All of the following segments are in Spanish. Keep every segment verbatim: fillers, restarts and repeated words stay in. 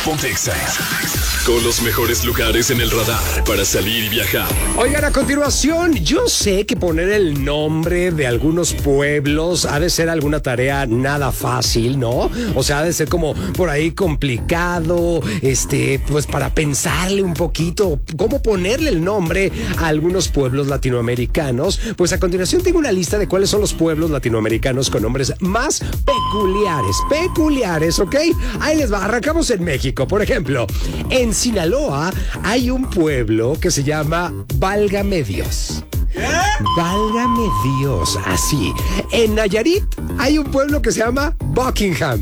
Ponte Exa. Con los mejores lugares en el radar para salir y viajar. Oigan, a continuación, yo sé que poner el nombre de algunos pueblos ha de ser alguna tarea nada fácil, ¿no? O sea, ha de ser como por ahí complicado, este, pues para pensarle un poquito cómo ponerle el nombre a algunos pueblos latinoamericanos. Pues a continuación tengo una lista de cuáles son los pueblos latinoamericanos con nombres más peculiares, peculiares, ¿ok? Ahí les va, arrancamos en México, por ejemplo, en Sinaloa hay un pueblo que se llama Válgame Dios. Válgame Dios, así. En Nayarit hay un pueblo que se llama Buckingham.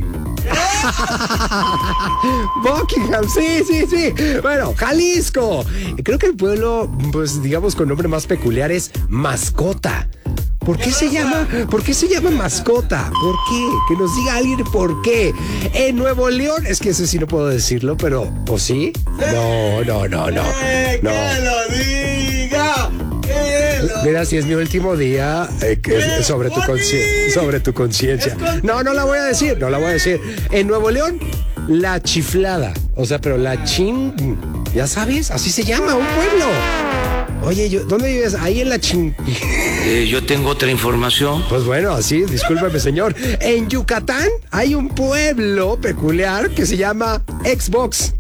Buckingham, sí, sí, sí. Bueno, Jalisco. Creo que el pueblo, pues digamos con nombre más peculiar es Mascota. ¿Por qué se llama? ¿Por qué se llama Mascota? ¿Por qué? Que nos diga alguien por qué. En Nuevo León, es que ese sí no puedo decirlo, pero ¿o sí? No, no, no, no. ¡Que no. lo diga! ¡Que lo... Mira, si es mi último día eh, que es sobre tu consci- sobre tu conciencia. No, no la voy a decir, no la voy a decir. En Nuevo León, La Chiflada. O sea, pero la chin... Ya sabes, así se llama, un pueblo. Oye, yo, ¿dónde vives? Ahí en la chin... Eh, yo tengo otra información. Pues bueno, así, discúlpeme, señor. En Yucatán hay un pueblo peculiar que se llama Xbox.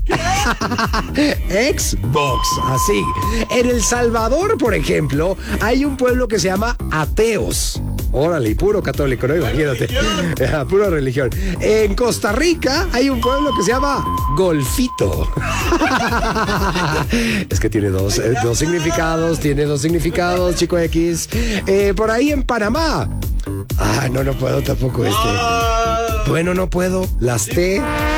Xbox, así. En El Salvador, por ejemplo, hay un pueblo que se llama Ateos. Órale, y puro católico, ¿no? Imagínate. Eh, pura religión. En Costa Rica hay un pueblo que se llama Golfito. Es que tiene dos, eh, dos significados, tiene dos significados, chico X. Eh, por ahí en Panamá. Ah, no, no puedo tampoco este. Bueno, no puedo. Las T.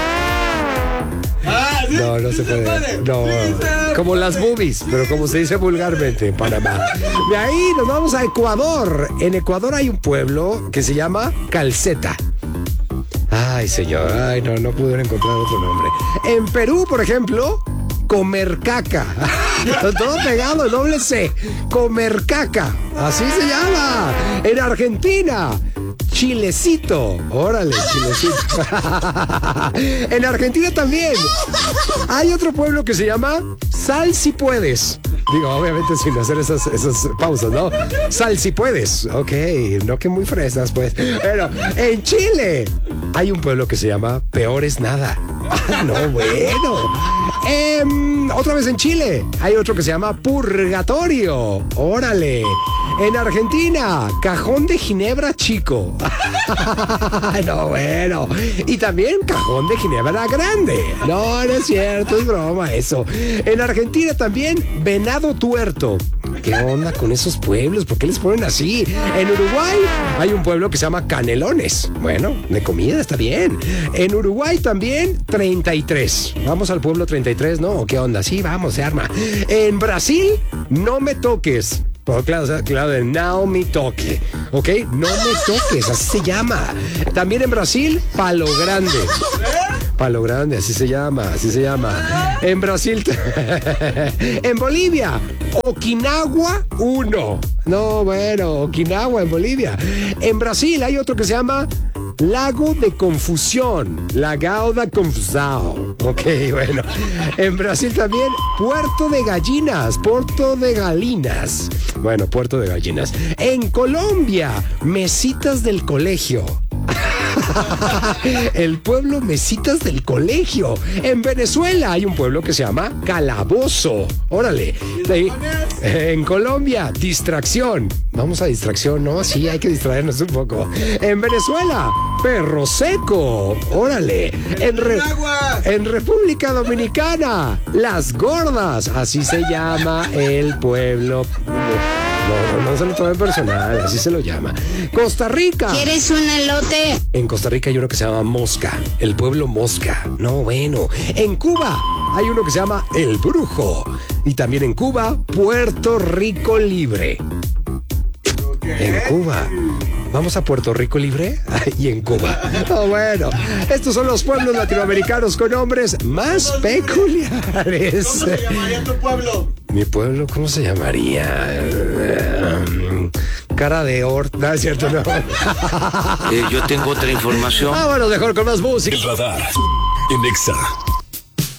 No, no se puede. No, como las boobies, pero como se dice vulgarmente en Panamá. De ahí nos vamos a Ecuador. En Ecuador hay un pueblo que se llama Calceta. Ay, señor, ay, no, no pude encontrar otro nombre. En Perú, por ejemplo, Comercaca. Todo pegado, doble C. Comercaca, así se llama. En Argentina, Chilecito. Órale, Chilecito. En Argentina también hay otro pueblo que se llama Sal si puedes. Digo, obviamente sin hacer esas, esas pausas, ¿no? Sal si puedes. Ok, no que muy fresas, pues. Pero en Chile hay un pueblo que se llama Peor es Nada. No, bueno. Eh, otra vez en Chile hay otro que se llama Purgatorio. Órale. En Argentina, Cajón de Ginebra Chico. No, bueno. Y también Cajón de Ginebra Grande. No, no es cierto, es broma eso. En Argentina también, Venado Tuerto. ¿Qué onda con esos pueblos? ¿Por qué les ponen así? En Uruguay hay un pueblo que se llama Canelones. Bueno, de comida está bien. En Uruguay también, treinta y tres. Vamos al pueblo treinta y tres, ¿no? ¿Qué onda? Sí, vamos, se arma. En Brasil, No Me Toques. Oh, claro, claro, de Now Me Toque, ¿ok? No Me Toques, así se llama. También en Brasil, Palo Grande. Palo Grande, así se llama, así se llama. En Brasil, en Bolivia, Okinawa uno. No, bueno, Okinawa en Bolivia. En Brasil hay otro que se llama Lago de Confusión, Lagao da Confusão. Ok, bueno. En Brasil también, Puerto de Gallinas, Puerto de Galinas. Bueno, Puerto de Gallinas. En Colombia, Mesitas del Colegio. El pueblo Mesitas del Colegio. En Venezuela hay un pueblo que se llama Calabozo. Órale. De, en Colombia, Distracción. Vamos a distracción, ¿no? Sí, hay que distraernos un poco. En Venezuela, Perro Seco. Órale. En, Re, en República Dominicana, Las Gordas. Así se llama el pueblo. No, no, no se lo tomen personal, así se lo llama. Costa Rica. ¿Quieres un elote? En Costa Rica hay uno que se llama Mosca, el pueblo Mosca. No, bueno. En Cuba hay uno que se llama El Brujo. Y también en Cuba, Puerto Rico Libre. En Cuba. ¿Vamos a Puerto Rico Libre? Y en Cuba. Oh, bueno. Estos son los pueblos latinoamericanos con nombres más peculiares. ¿Cómo se llamaría tu pueblo? Mi pueblo, ¿cómo se llamaría? Um, cara de horta, ¿no es cierto? No. Eh, yo tengo otra información. Ah, bueno, mejor con más música. El radar en Exa.